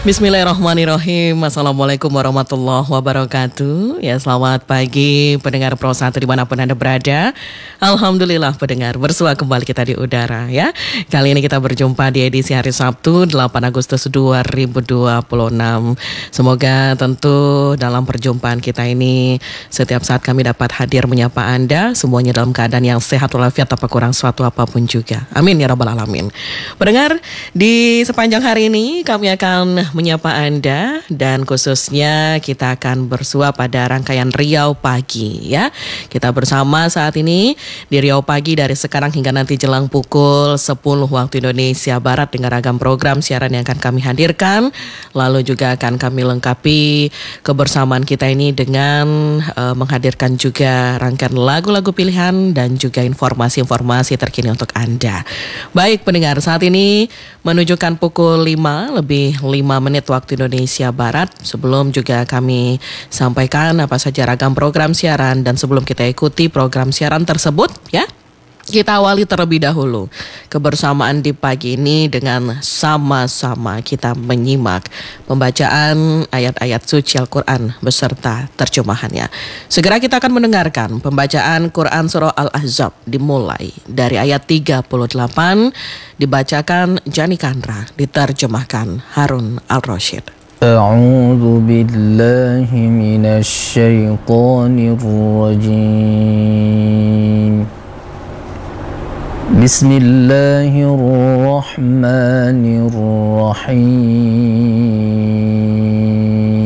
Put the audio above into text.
Bismillahirrahmanirrahim. Assalamualaikum warahmatullahi wabarakatuh. Ya, selamat pagi pendengar Pro 1 dimanapun Anda berada. Alhamdulillah pendengar, bersua kembali kita di udara ya. Kali ini kita berjumpa di edisi hari Sabtu 8 Agustus 2026. Semoga tentu dalam perjumpaan kita ini setiap saat kami dapat hadir menyapa Anda, semuanya dalam keadaan yang sehat walafiat tanpa kurang suatu apapun juga. Amin ya rabbal alamin. Pendengar, di sepanjang hari ini kami akan menyapa Anda dan khususnya kita akan bersua pada rangkaian Riau Pagi ya. Kita bersama saat ini di Riau Pagi dari sekarang hingga nanti jelang pukul 10 waktu Indonesia Barat dengan ragam program siaran yang akan kami hadirkan. Lalu juga akan kami lengkapi kebersamaan kita ini dengan menghadirkan juga rangkaian lagu-lagu pilihan dan juga informasi-informasi terkini untuk Anda. Baik pendengar, saat ini menunjukkan pukul 5 lebih 5 menit waktu Indonesia Barat. Sebelum juga kami sampaikan apa saja ragam program siaran dan sebelum kita ikuti program siaran tersebut ya, kita awali terlebih dahulu kebersamaan di pagi ini dengan sama-sama kita menyimak pembacaan ayat-ayat suci Al-Quran beserta terjemahannya. Segera kita akan mendengarkan pembacaan Quran Surah Al-Ahzab dimulai dari ayat 38, dibacakan Jani Kandra, diterjemahkan Harun Al-Rashid. A'udzu billahi minasy syaithanir rajim. Bismillahirrahmanirrahim.